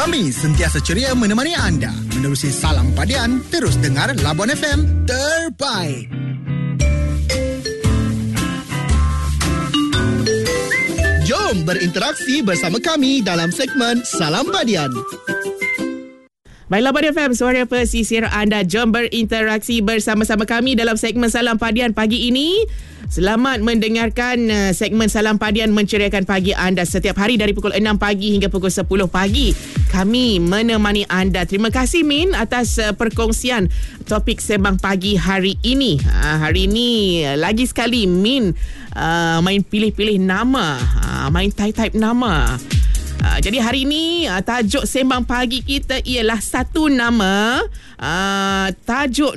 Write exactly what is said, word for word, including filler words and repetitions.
Kami sentiasa ceria menemani anda. Menerusi Salam Padian, terus dengar Labuan F M terbaik. Jom berinteraksi bersama kami dalam segmen Salam Padian. Baiklah, Labuan F M, suara pesisir anda. Jom berinteraksi bersama-sama kami dalam segmen Salam Padian pagi ini. Selamat mendengarkan uh, segmen Salam Padian menceriakan pagi anda setiap hari dari pukul enam pagi hingga pukul sepuluh pagi. Kami menemani anda. Terima kasih Min atas uh, perkongsian topik sembang pagi hari ini. Uh, hari ini uh, lagi sekali Min uh, main pilih-pilih nama, uh, main type-type nama. Uh, jadi hari ini uh, tajuk sembang pagi kita ialah satu nama. Uh, tajuk